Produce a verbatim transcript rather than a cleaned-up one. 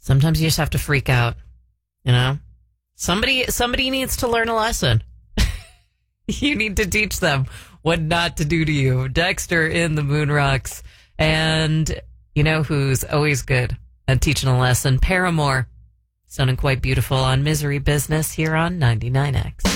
Sometimes you just have to freak out, you know? Somebody somebody needs to learn a lesson. You need to teach them what not to do to you. Dexter in the Moon Rocks. And you know who's always good at teaching a lesson? Paramore. Sounding quite beautiful on Misery Business here on ninety-nine X.